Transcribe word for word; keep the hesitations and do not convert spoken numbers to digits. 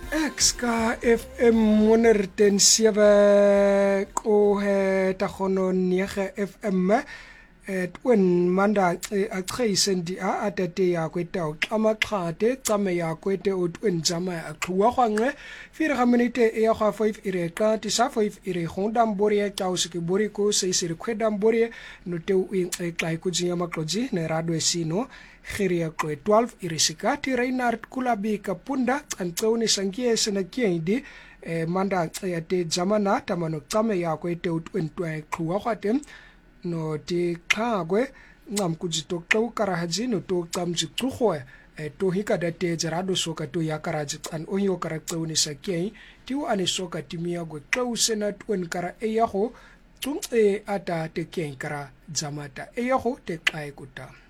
X ka F M honderd en sewe ko he ta gono nege F M et wen manda aqhayisindi a atate ya kweta uxamaxhade xame ya kwete utwen jama aqhuwa kwanqe fire ga minute e ya ga five ire ka ti sa five ire honda mbori ya tsausike bori ko se sire kweda mbori no te u exai ku jinya makloji ne rado esino khiria ko twelve ire sikati Reinhard Kulabi kapunda antoni sangie sena kiendi e manda ya te jamana tamano xame ya kwete utwen twa qhuwa kwatem no te khagwe ngam kujitok tau karahaji no to tsamji tsukhwe to hikada te jarado soka to yakaraji an onyo karakto ni sakei tiu ane soka timia go tau sena twen kara eyaho tung e ata te ken kara jamata eyaho te kai kuta